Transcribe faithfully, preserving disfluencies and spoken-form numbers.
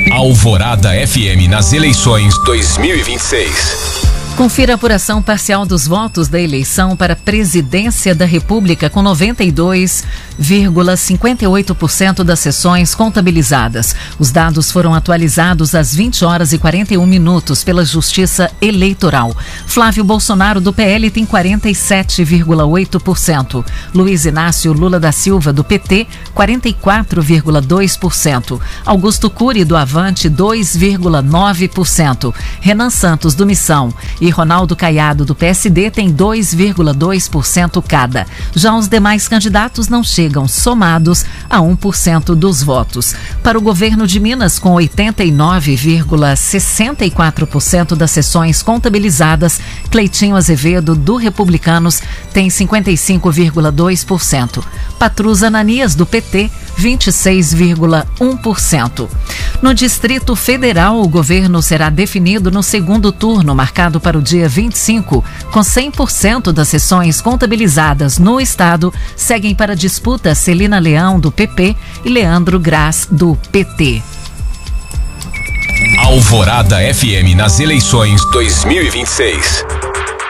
Alvorada F M nas eleições dois mil e vinte e seis. Confira a apuração parcial dos votos da eleição para a presidência da República com noventa e dois vírgula cinquenta e oito por cento das sessões contabilizadas. Os dados foram atualizados às vinte horas e quarenta e um minutos pela Justiça Eleitoral. Flávio Bolsonaro, do P L, tem quarenta e sete vírgula oito por cento. Luiz Inácio Lula da Silva, do P T, quarenta e quatro vírgula dois por cento. Augusto Cury, do Avante, dois vírgula nove por cento. Renan Santos, do Missão, e Ronaldo Caiado, do P S D, tem dois vírgula dois por cento cada. Já os demais candidatos não chegam somados a um por cento dos votos. Para o governo de Minas, com oitenta e nove vírgula sessenta e quatro por cento das sessões contabilizadas, Cleitinho Azevedo, do Republicanos, tem cinquenta e cinco vírgula dois por cento. Patrus Ananias, do P T, vinte e seis vírgula um por cento. No Distrito Federal, o governo será definido no segundo turno, marcado para o dia vinte e cinco, com cem por cento das sessões contabilizadas no estado. Seguem para a disputa Celina Leão, do P P, e Leandro Graz, do P T. Alvorada F M nas eleições dois mil e vinte e seis.